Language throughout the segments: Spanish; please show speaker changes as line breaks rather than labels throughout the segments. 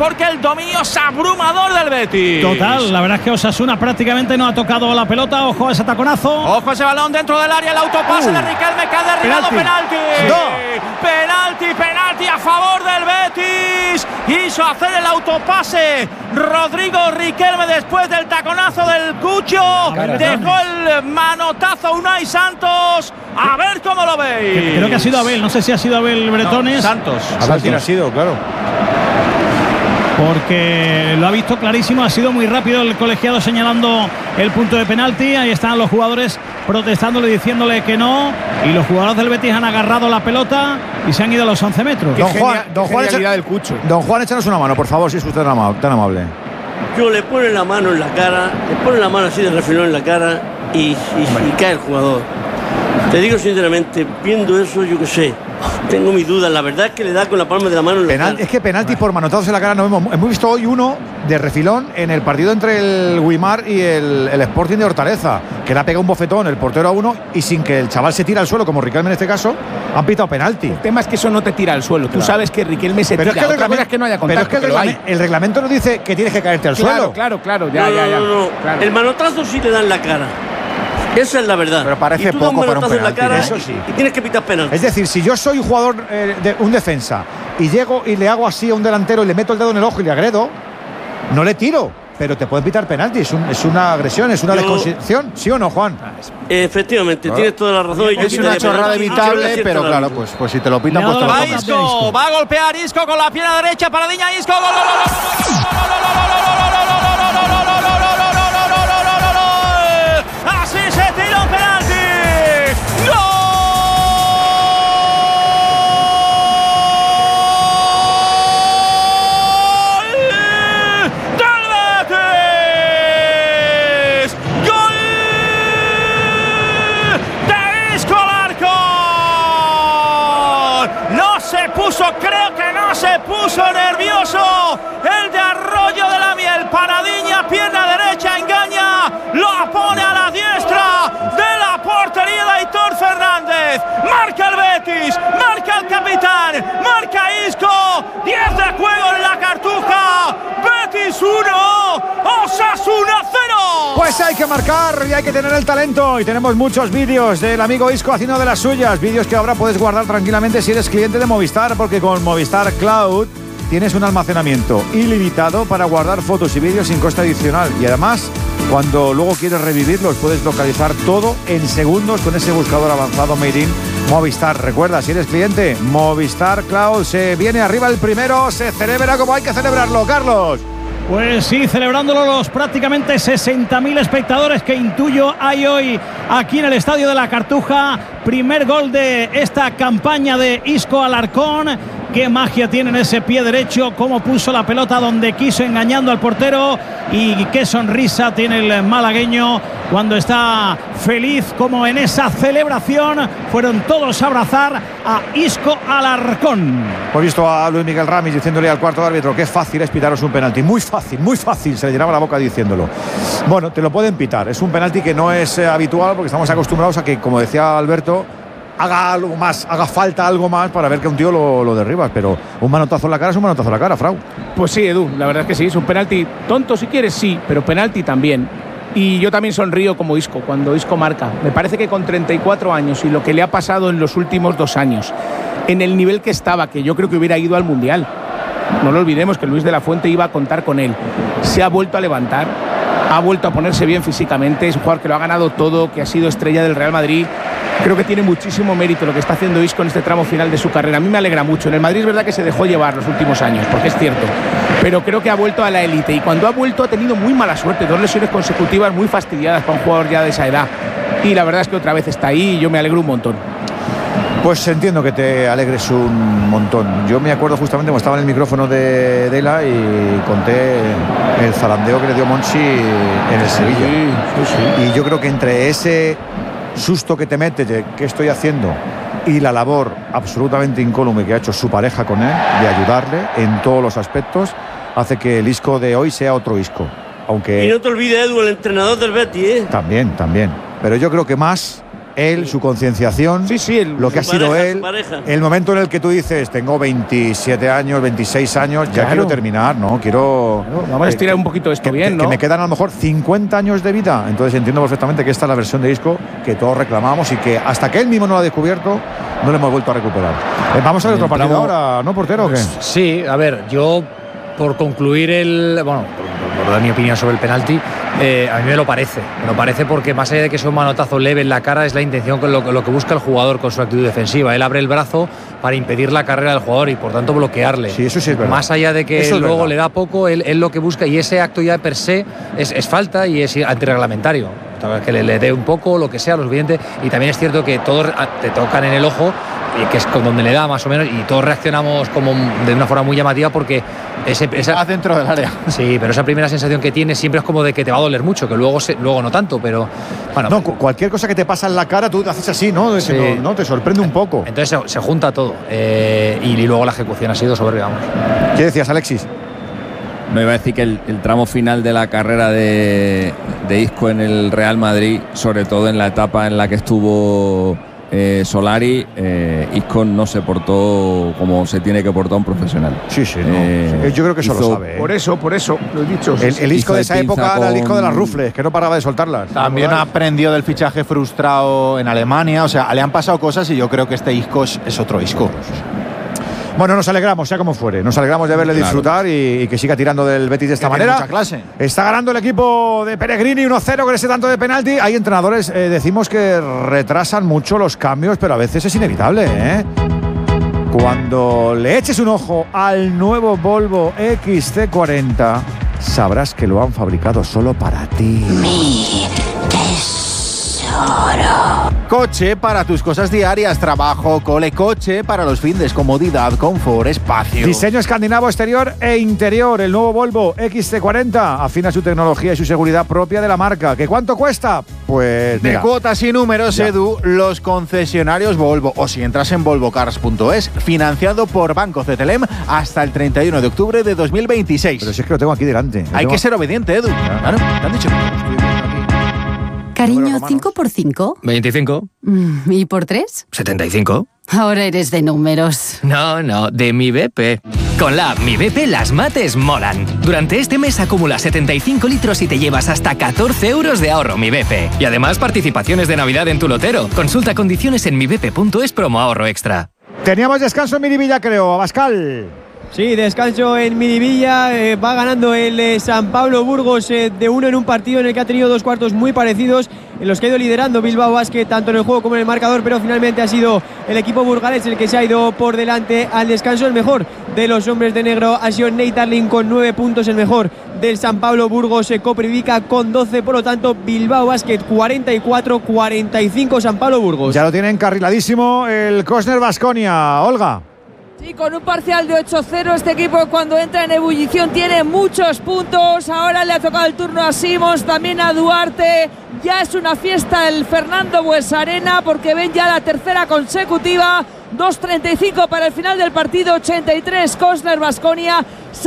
porque el dominio es abrumador del Betis.
Total, la verdad es que Osasuna prácticamente no ha tocado la pelota. Ojo a ese taconazo.
Ojo ese balón dentro del área, el autopase de Riquelme que ha derribado. Penalti. Penalti a favor del Betis. Quiso hacer el autopase Rodrigo Riquelme después del taconazo del Cucho. Dejó el manotazo a Unai Santos. A ver cómo lo veis.
Creo que ha sido Abel, no sé si ha sido Abel Bretones.
No, Santos.
Ha sido, claro.
Porque lo ha visto clarísimo, ha sido muy rápido el colegiado señalando el punto de penalti. Ahí están los jugadores protestándole, diciéndole que no, y los jugadores del Betis han agarrado la pelota y se han ido a los 11 metros.
Don Juan, échanos una mano, por favor, si es usted tan amable.
Yo le pone la mano en la cara, le pone la mano así de refilón en la cara y cae el jugador. Te digo sinceramente, viendo eso, yo qué sé, tengo mis dudas. La verdad es que le da con la palma de la mano en la cara.
Es que penalti por manotazos en la cara no vemos. Hemos visto hoy uno de refilón en el partido entre el Guimar y el Sporting de Hortaleza, que le ha pegado un bofetón el portero a uno y sin que el chaval se tire al suelo, como Riquelme en este caso, han pitado penalti.
El tema es que eso no te tira al suelo. Tú sabes que Riquelme se tira.
Otra cosa es que no haya contacto. Pero es que el reglamento no dice que tienes que caerte al suelo.
Claro.
No. Claro. El manotazo sí le da en la cara. Esa es la verdad.
Pero parece poco para un penalti.
En la cara,
eso sí.
Y tienes que pitar penalti.
Es decir, si yo soy un jugador, un defensa, y llego y le hago así a un delantero y le meto el dedo en el ojo y le agredo, no le tiro, pero te pueden pitar penalti. Es una agresión, es una desconsideración. ¿Sí o no, Juan?
Efectivamente, tienes toda la razón.
Es una chorrada evitable, pero claro, pues si te lo pitan, pues te lo
Va
tomas.
Isco, va a golpear Isco con la pierna derecha, Paradiña, Isco, gol. Así se tira un penalti. Creo que no se puso nervioso el de Arroyo de la Miel. Paradiña, pierna derecha, engaña, lo pone a la diestra de la portería de Aitor Fernández. Marca el Betis, marca el capitán, marca Isco. 10 de juego en la Cartuja. Betis 1, Osasuna 0.
Pues hay que marcar y hay que tener el talento. Y tenemos muchos vídeos del amigo Isco haciendo de las suyas. Vídeos que ahora puedes guardar tranquilamente si eres cliente de Movistar, porque con Movistar Cloud tienes un almacenamiento ilimitado para guardar fotos y vídeos sin coste adicional. Y además, cuando luego quieres revivirlos, puedes localizar todo en segundos con ese buscador avanzado Made in Movistar. Recuerda, si eres cliente, Movistar Cloud. Se viene arriba el primero, se celebra como hay que celebrarlo, Carlos.
Pues sí, celebrándolo los prácticamente 60.000 espectadores que intuyo hay hoy aquí en el Estadio de la Cartuja. Primer gol de esta campaña de Isco Alarcón. Qué magia tiene en ese pie derecho, cómo puso la pelota donde quiso, engañando al portero, y qué sonrisa tiene el malagueño cuando está feliz, como en esa celebración fueron todos a abrazar a Isco Alarcón.
Hemos visto a Luis Miguel Ramis diciéndole al cuarto árbitro que es fácil es pitaros un penalti, muy fácil, se le llenaba la boca diciéndolo. Bueno, te lo pueden pitar, es un penalti que no es habitual, porque estamos acostumbrados a que, como decía Alberto, haga algo más, haga falta algo más para ver que un tío lo derribas, pero un manotazo en la cara es un manotazo en la cara, Frau.
Pues sí, Edu, la verdad es que sí, es un penalti tonto si quieres, sí, pero penalti también. Y yo también sonrío como Isco, cuando Isco marca. Me parece que con 34 años y lo que le ha pasado en los últimos 2 años, en el nivel que estaba, que yo creo que hubiera ido al Mundial. No lo olvidemos que Luis de la Fuente iba a contar con él. Se ha vuelto a levantar, ha vuelto a ponerse bien físicamente, es un jugador que lo ha ganado todo, que ha sido estrella del Real Madrid. Creo que tiene muchísimo mérito lo que está haciendo Isco en este tramo final de su carrera. A mí me alegra mucho. En el Madrid es verdad que se dejó llevar los últimos años, porque es cierto, pero creo que ha vuelto a la élite, y cuando ha vuelto ha tenido muy mala suerte, 2 lesiones consecutivas muy fastidiadas para un jugador ya de esa edad, y la verdad es que otra vez está ahí y yo me alegro un montón.
Pues entiendo que te alegres un montón. Yo me acuerdo justamente cuando estaba en el micrófono de Dela y conté el zarandeo que le dio Monchi en el Sevilla. Sí. Y yo creo que entre ese susto que te mete de qué estoy haciendo y la labor absolutamente incólume que ha hecho su pareja con él, de ayudarle en todos los aspectos, hace que el Isco de hoy sea otro Isco. Aunque...
Y no te olvides, Edu, el entrenador del Betis,
También. Pero yo creo que más él, su concienciación, lo que ha sido él, el momento en el que tú dices, tengo 27 años, 26 años, ya quiero terminar, ¿no? Quiero...
vamos a estirar un poquito esto bien, ¿no?
Que me quedan a lo mejor 50 años de vida. Entonces entiendo perfectamente que esta es la versión de Isco que todos reclamamos y que hasta que él mismo no lo ha descubierto, no lo hemos vuelto a recuperar. Vamos a ver otro partido ahora, ¿no, portero? ¿O qué?
Sí, a ver, yo por concluir por dar mi opinión sobre el penalti, a mí me lo parece porque más allá de que sea un manotazo leve en la cara, es la intención con lo que busca el jugador con su actitud defensiva. Él abre el brazo para impedir la carrera del jugador y por tanto bloquearle.
Sí, eso sí es verdad.
Más allá de que luego le da poco, él lo que busca, y ese acto ya per se es falta y es antirreglamentario. Que le dé un poco, lo que sea, lo suficiente. Y también es cierto que todos te tocan en el ojo, que es donde le da más o menos, y todos reaccionamos como de una forma muy llamativa porque esa
dentro del área.
Sí, pero esa primera sensación que tienes siempre es como de que te va a doler mucho, que luego no tanto, pero bueno.
No, cualquier cosa que te pasa en la cara tú haces así, ¿no?
Sí.
No te sorprende un poco.
Entonces se junta todo y luego la ejecución ha sido soberbia, vamos.
¿Qué decías, Alexis?
Me iba a decir que el tramo final de la carrera de Isco en el Real Madrid, sobre todo en la etapa en la que estuvo Solari, Isco no se portó como se tiene que portar un profesional.
Sí, no. Yo creo que eso lo sabe.
Por eso, lo he dicho.
El Isco de esa época era el Isco de las rufles, que no paraba de soltarlas.
También aprendió del fichaje frustrado en Alemania. O sea, le han pasado cosas y yo creo que este Isco es otro Isco.
Bueno, nos alegramos, sea como fuere. Nos alegramos de verle disfrutar y que siga tirando del Betis de esta manera.
Mucha clase.
Está ganando el equipo de Pellegrini 1-0 con ese tanto de penalti. Hay entrenadores, decimos que retrasan mucho los cambios, pero a veces es inevitable, ¿eh? Cuando le eches un ojo al nuevo Volvo XC40, sabrás que lo han fabricado solo para ti.
Mi tesoro.
Coche para tus cosas diarias, trabajo, cole, coche para los findes, comodidad, confort, espacio.
Diseño escandinavo exterior e interior. El nuevo Volvo XC40 afina su tecnología y su seguridad propia de la marca. ¿Qué cuánto cuesta? Pues
de cuotas y números, ya. Edu, los concesionarios Volvo. O si entras en volvocars.es, financiado por Banco CTLM hasta el 31 de octubre de 2026.
Pero si es que lo tengo aquí delante.
Hay que ser obediente, Edu. Claro, te han dicho.
Cariño, 5 por 5.
25.
¿Y por 3?
75.
Ahora eres de números.
No, de Mi BP. Con la app Mi BP las mates molan. Durante este mes acumula 75 litros y te llevas hasta 14 euros de ahorro Mi BP. Y además participaciones de Navidad en tu lotero. Consulta condiciones en mibp.es promo ahorro extra.
Teníamos descanso en Miribilla, creo, Abascal.
Sí, descanso en Miribilla, va ganando el San Pablo Burgos de 1 en un partido en el que ha tenido dos cuartos muy parecidos, en los que ha ido liderando Bilbao Basket tanto en el juego como en el marcador, pero finalmente ha sido el equipo burgalés el que se ha ido por delante al descanso. El mejor de los hombres de negro ha sido Nate Darling con 9 puntos, el mejor del San Pablo Burgos Koprivica con 12, por lo tanto Bilbao Basket 44-45 San Pablo Burgos.
Ya lo tiene encarriladísimo el Cosner Baskonia, Olga.
Sí, con un parcial de 8-0 este equipo cuando entra en ebullición tiene muchos puntos. Ahora le ha tocado el turno a Simons, también a Duarte. Ya es una fiesta el Fernando Buesarena porque ven ya la tercera consecutiva. 2.35 para el final del partido, 83 Cosner Baskonia,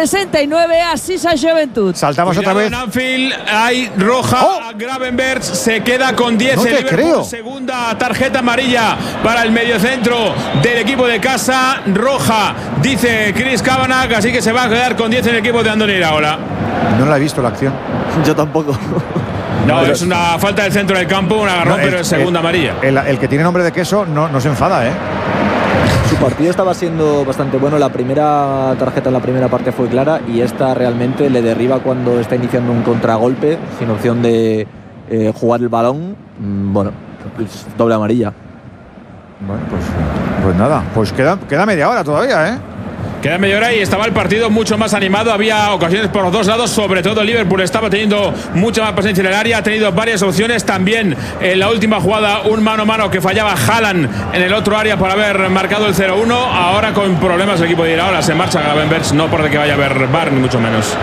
69 a Sisa Juventud.
Saltamos otra vez.
En Anfield hay roja a Gravenberch, se queda con 10
no
el Liverpool,
creo.
Segunda tarjeta amarilla para el mediocentro del equipo de casa, roja, dice Chris Kavanagh, así que se va a quedar con 10 en el equipo de Andoni Iraola.
No la he visto la acción.
Yo tampoco.
No, es una falta del centro del campo, un agarrón, pero es segunda amarilla.
El que tiene nombre de queso no se enfada, ¿eh?
Su partido estaba siendo bastante bueno. La primera tarjeta en la primera parte fue clara y esta realmente le derriba cuando está iniciando un contragolpe sin opción de jugar el balón. Bueno, pues doble amarilla.
Bueno, pues nada, pues queda media hora todavía, ¿eh?
Queda media hora y estaba el partido mucho más animado. Había ocasiones por los dos lados, sobre todo el Liverpool estaba teniendo mucha más presencia en el área, ha tenido varias opciones. También en la última jugada un mano a mano que fallaba Haaland en el otro área por haber marcado el 0-1. Ahora con problemas el equipo de Iraola, se marcha Gravenberch, no por que vaya a haber VAR ni mucho menos.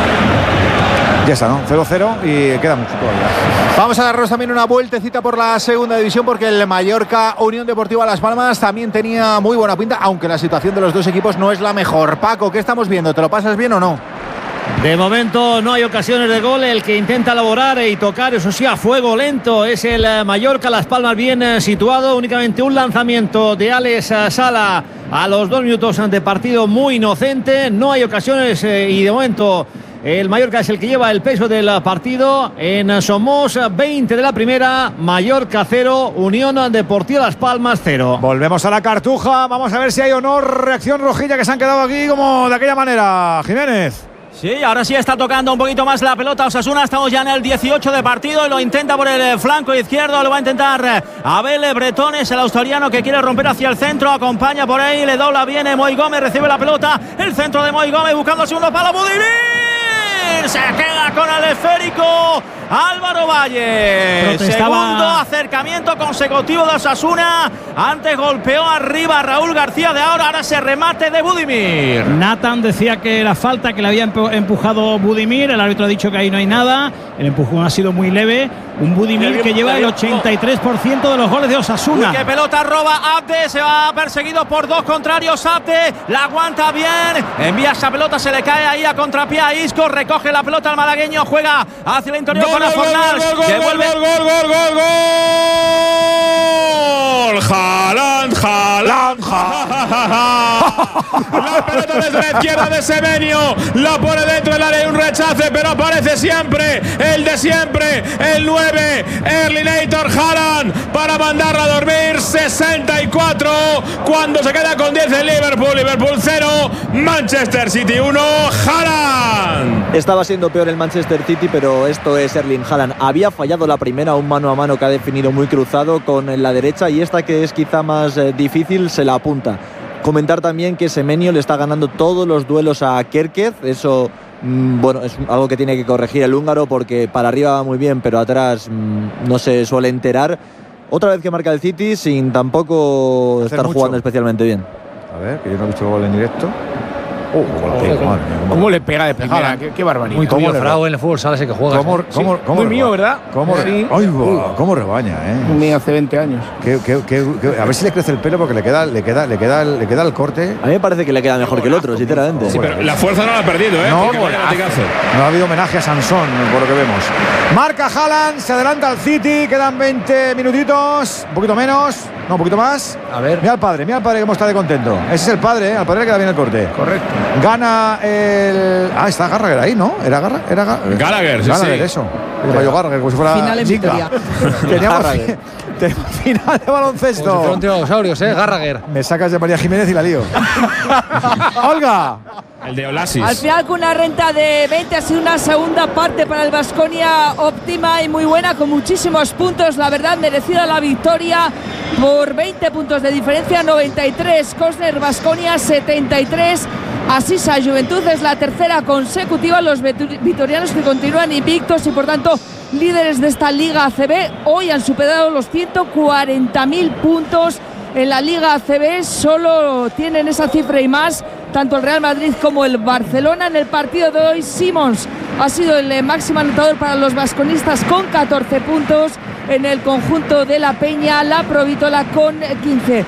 Ya está, ¿no? 0-0 y queda mucho todavía.
Vamos a darnos también una vueltecita por la segunda división porque el Mallorca Unión Deportiva Las Palmas también tenía muy buena pinta, aunque la situación de los dos equipos no es la mejor. Paco, ¿qué estamos viendo? ¿Te lo pasas bien o no?
De momento no hay ocasiones de gol. El que intenta elaborar y tocar, eso sí, a fuego lento, es el Mallorca. Las Palmas bien situado. Únicamente un lanzamiento de Alex Sala a los 2 minutos de partido, muy inocente. No hay ocasiones y de momento el Mallorca es el que lleva el peso del partido. En Somos, 20 de la primera, Mallorca 0, Unión Deportiva Las Palmas 0.
Volvemos a la Cartuja. Vamos a ver si hay o no reacción rojilla, que se han quedado aquí como de aquella manera. Jiménez.
Sí, ahora sí está tocando un poquito más la pelota Osasuna. Estamos ya en el 18 de partido y lo intenta por el flanco izquierdo. Lo va a intentar Abel Bretones, el australiano, que quiere romper hacia el centro. Acompaña por ahí, le dobla bien Moy Gómez, recibe la pelota. El centro de Moy Gómez buscando el segundo palo. Budimir se queda con el esférico Álvaro Valle.
Protestaba.
Segundo acercamiento consecutivo de Osasuna. Antes golpeó arriba Raúl García de ahora se remate de Budimir.
Nathan decía que era falta, que le había empujado Budimir. El árbitro ha dicho que ahí no hay nada. El empujón ha sido muy leve. Un Budimir que lleva el 83% de los goles de Osasuna.
Uy, qué pelota roba Abde, se va perseguido por 2 contrarios. Abde la aguanta bien, envía esa pelota, se le cae ahí a contrapié a Isco, recoge la pelota al malagueño, juega hacia el interior para Fornals, que vuelve.
¡Gol! Haaland. La pelota desde la izquierda de Semenyo, la pone dentro del área y un rechace, pero aparece siempre el de siempre, el 9, Erling Haaland, para mandarla a dormir. 64 cuando se queda con 10 el Liverpool 0, Manchester City 1, Haaland.
Estaba siendo peor el Manchester City, pero esto es Erling Haaland. Había fallado la primera, un mano a mano que ha definido muy cruzado con la derecha, y esta, que es quizá más difícil, se la apunta. Comentar también que Semenyo le está ganando todos los duelos a Kerkez. Eso, bueno, es algo que tiene que corregir el húngaro, porque para arriba va muy bien, pero atrás no se suele enterar. Otra vez que marca el City sin tampoco estar jugando especialmente bien.
A ver, que yo no he visto el gol en directo.
¿Cómo le pega de primera? Qué barbaridad.
Muy tuyo, Frau, en el fútbol sala, ese que juega.
Muy mío, ¿verdad?
¿Cómo rebaña,
Muy mío hace 20 años.
A ver si le crece el pelo, porque le queda el corte.
A mí me parece que le queda mejor que el otro, sinceramente.
Sí, pero la fuerza no la ha perdido, ¿eh?
No ha habido homenaje a Sansón, por lo que vemos. Marca Haaland, se adelanta al City, quedan 20 minutitos, un poquito menos, no, un poquito más.
A ver.
Mira al padre cómo está de contento. Ese es el padre, al padre le queda bien el corte.
Correcto.
Gana el. Está Gallagher ahí, ¿no? Era
Gallagher, sí.
Eso. Gallagher, como si fuera.
Final en Vitoria.
Teníamos final de baloncesto.
Como si fueron dinosaurios, Gallagher.
Me sacas de María Jiménez y la lío. Olga.
El de Olasis.
Al final, con una renta de 20, ha sido una segunda parte para el Baskonia óptima y muy buena, con muchísimos puntos. La verdad, merecida la victoria por 20 puntos de diferencia, 93. Cosner Baskonia, 73. Asisa Juventud es la tercera consecutiva. Los vitorianos, que continúan invictos y por tanto líderes de esta Liga ACB, hoy han superado los 140.000 puntos en la Liga ACB. Solo tienen esa cifra y más tanto el Real Madrid como el Barcelona. En el partido de hoy, Simons ha sido el máximo anotador para los vasconistas con 14 puntos. En el conjunto de la Peña, la Provitola con 15.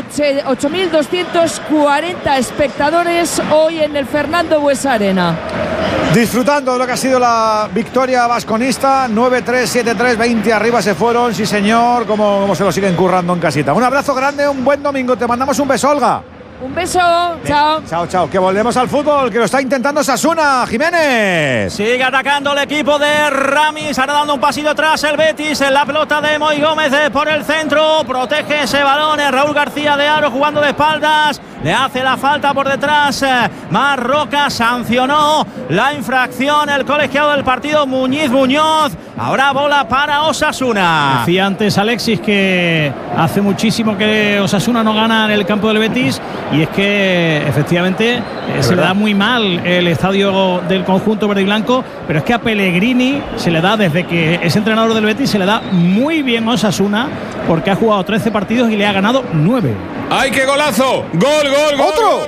8.240 espectadores hoy en el Fernando Buesa Arena.
Disfrutando de lo que ha sido la victoria vasconista. 9-3, 7-3, 20 arriba se fueron. Sí, señor, como se lo siguen currando en casita. Un abrazo grande, un buen domingo. Te mandamos un beso, Olga.
Un beso, chao.
Chao, que volvemos al fútbol, que lo está intentando Osasuna. Jiménez.
Sigue atacando el equipo de Ramis, ahora dando un pasito atrás el Betis, en la pelota de Moy Gómez por el centro, protege ese balón, Raúl García de Aro jugando de espaldas, le hace la falta por detrás, Marroca sancionó la infracción, el colegiado del partido Muñoz, ahora bola para Osasuna.
Decía antes Alexis que hace muchísimo que Osasuna no gana en el campo del Betis, y es que efectivamente se le da muy mal el estadio del conjunto verde y blanco, pero es que a Pellegrini se le da, desde que es entrenador del Betis, se le da muy bien Osasuna, porque ha jugado 13 partidos y le ha ganado 9.
¡Ay, qué golazo! ¡Gol!
¡Otro!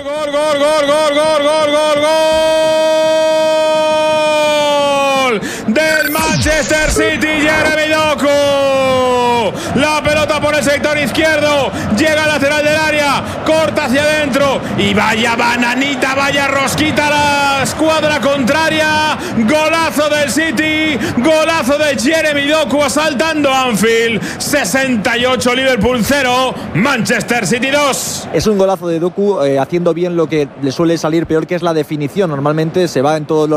¡Gol! Del Manchester City, Jeremy Doku. La pelota por por el sector izquierdo, llega al lateral del área, corta hacia adentro y vaya bananita, vaya rosquita a la escuadra contraria. Golazo del City, golazo de Jeremy Doku asaltando Anfield. 68 Liverpool 0, Manchester City 2.
Es un golazo de Doku haciendo bien lo que le suele salir peor, que es la definición. Normalmente se va en todos los